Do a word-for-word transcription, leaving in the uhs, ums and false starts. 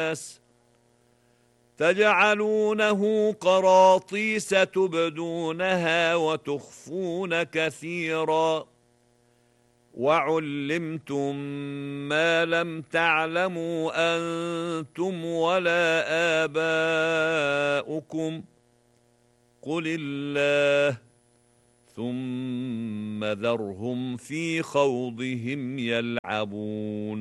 تجعلونه قراطيس تبدونها وتخفون كثيرا وعلمتم ما لم تعلموا أنتم ولا آباؤكم قل الله ثم ذرهم في خوضهم يلعبون